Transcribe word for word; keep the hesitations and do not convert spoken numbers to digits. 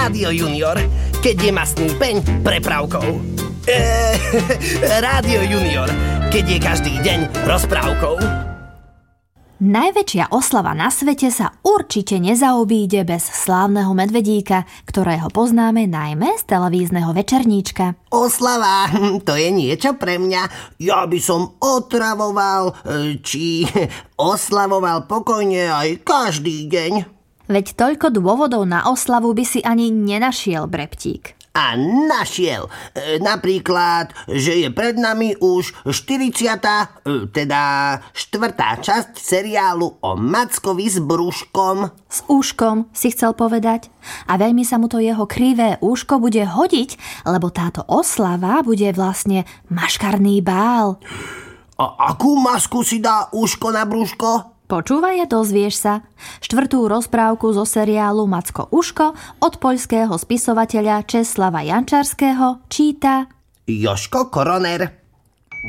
Rádio Junior, keď je mastný peň prepravkou. Eee, Rádio Junior, keď je každý deň rozprávkou. Najväčšia oslava na svete sa určite nezaobíde bez slávneho medvedíka, ktorého poznáme najmä z televízneho večerníčka. Oslava, to je niečo pre mňa. Ja by som otravoval, či oslavoval pokojne aj každý deň. Veď toľko dôvodov na oslavu by si ani nenašiel, Breptík. A našiel. E, napríklad, že je pred nami už štyridsiata, e, teda štvrtá časť seriálu o Mackovi s brúškom. S úškom, si chcel povedať. A veľmi sa mu to jeho krivé úško bude hodiť, lebo táto oslava bude vlastne maškarný bál. A akú masku si dá úško na brúško? Počúvaj a dozvieš sa. Štvrtú rozprávku zo seriálu Macko Uško od poľského spisovateľa Česlava Jančarského číta Jožko Koroner.